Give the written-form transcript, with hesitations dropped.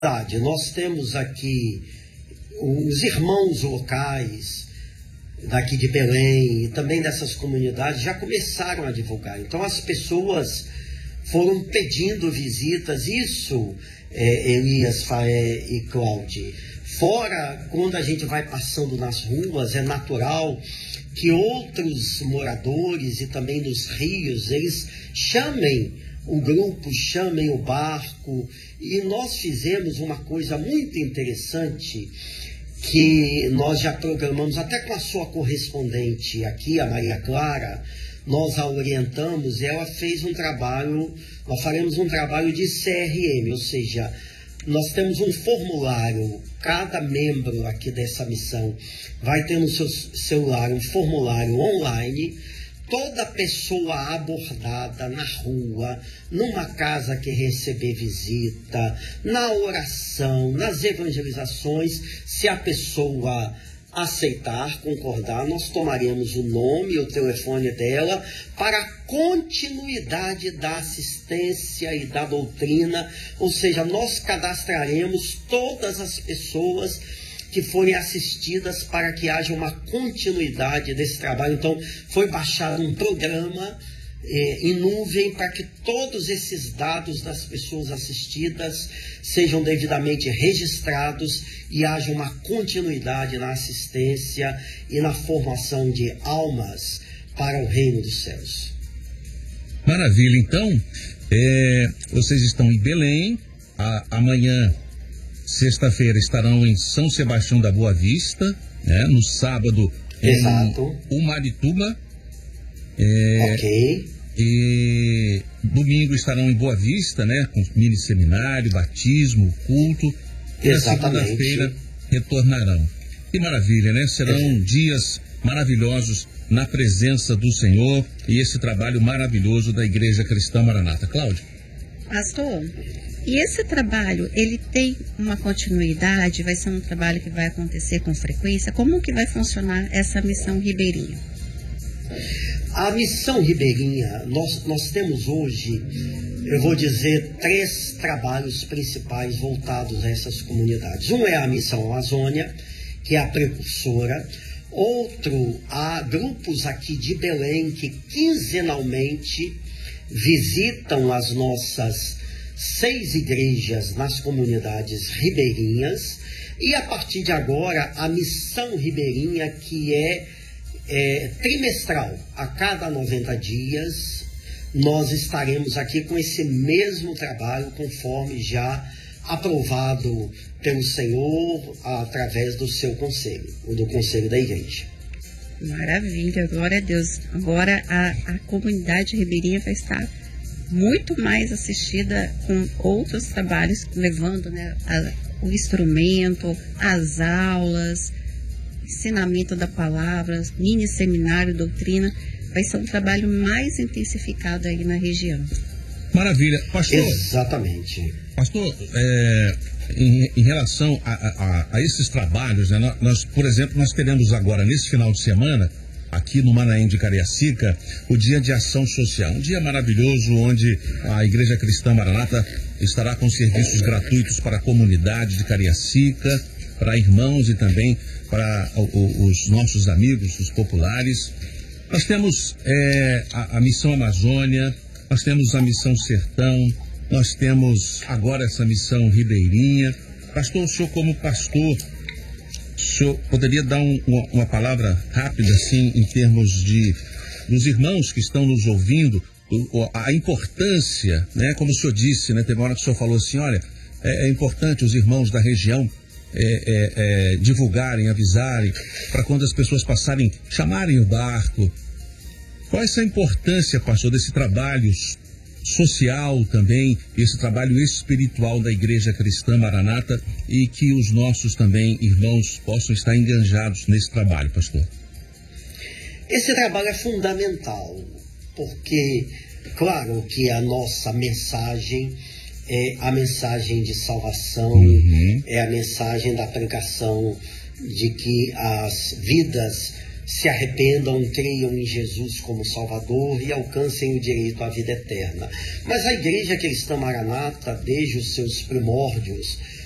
Nós temos aqui os irmãos locais daqui de Belém e também dessas comunidades já começaram a divulgar. Então as pessoas foram pedindo visitas, isso, Elias, Faé e Cláudio. Fora, quando a gente vai passando nas ruas, é natural que outros moradores e também nos rios, eles chamem o grupo, chamem o barco. E nós fizemos uma coisa muito interessante, que nós já programamos até com a sua correspondente aqui, a Maria Clara. Nós a orientamos e ela fez um trabalho, nós faremos um trabalho de CRM, ou seja, nós temos um formulário, cada membro aqui dessa missão vai ter no seu celular um formulário online. Toda pessoa abordada na rua, numa casa que receber visita, na oração, nas evangelizações, se a pessoa aceitar, concordar, nós tomaremos o nome e o telefone dela para a continuidade da assistência e da doutrina, ou seja, nós cadastraremos todas as pessoas que forem assistidas para que haja uma continuidade desse trabalho. Então, foi baixado um programa em nuvem para que todos esses dados das pessoas assistidas sejam devidamente registrados e haja uma continuidade na assistência e na formação de almas para o reino dos céus. Maravilha. Então, vocês estão em Belém, amanhã, sexta-feira, estarão em São Sebastião da Boa Vista, né? No sábado Exato. Em Umarituba. Ok. E domingo estarão em Boa Vista, né? Com mini seminário, batismo, culto. E na segunda-feira retornarão. Que maravilha, né? Serão dias maravilhosos na presença do Senhor e esse trabalho maravilhoso da Igreja Cristã Maranata. Cláudio. Pastor, e esse trabalho, ele tem uma continuidade? Vai ser um trabalho que vai acontecer com frequência? Como que vai funcionar essa missão ribeirinha? A missão ribeirinha, nós temos hoje, eu vou dizer, 3 trabalhos principais voltados a essas comunidades. Um é a missão Amazônia, que é a precursora. Outro, há grupos aqui de Belém que quinzenalmente visitam as nossas 6 igrejas nas comunidades ribeirinhas, e a partir de agora a missão ribeirinha, que é trimestral, a cada 90 dias nós estaremos aqui com esse mesmo trabalho, conforme já aprovado pelo Senhor através do seu conselho, ou do conselho da igreja. Maravilha, glória a Deus. Agora a comunidade ribeirinha vai estar muito mais assistida com outros trabalhos, levando, né, o instrumento, as aulas, ensinamento da palavra, mini seminário, doutrina. Vai ser um trabalho mais intensificado aí na região. Maravilha. Pastor, exatamente. Pastor, em relação a esses trabalhos, né, nós, por exemplo, nós teremos agora, nesse final de semana, aqui no Manaém de Cariacica, o Dia de Ação Social. Um dia maravilhoso, onde a Igreja Cristã Maranata estará com serviços gratuitos para a comunidade de Cariacica, para irmãos e também para os nossos amigos, os populares. Nós temos a Missão Amazônia, nós temos a Missão Sertão, nós temos agora essa Missão Ribeirinha. Pastor, o senhor como pastor, o senhor poderia dar uma palavra rápida, assim, em termos dos irmãos que estão nos ouvindo, a importância, né? Como o senhor disse, né? Teve uma hora que o senhor falou assim, olha, é importante os irmãos da região divulgarem, avisarem, para quando as pessoas passarem, chamarem o barco. Qual é essa importância, pastor, desse trabalho social também, esse trabalho espiritual da Igreja Cristã Maranata, e que os nossos também irmãos possam estar enganjados nesse trabalho, pastor? Esse trabalho é fundamental, porque, claro que a nossa mensagem é a mensagem de salvação, é a mensagem da pregação de que as vidas se arrependam, creiam em Jesus como Salvador e alcancem o direito à vida eterna. Mas a Igreja Cristã Maranata, desde os seus primórdios,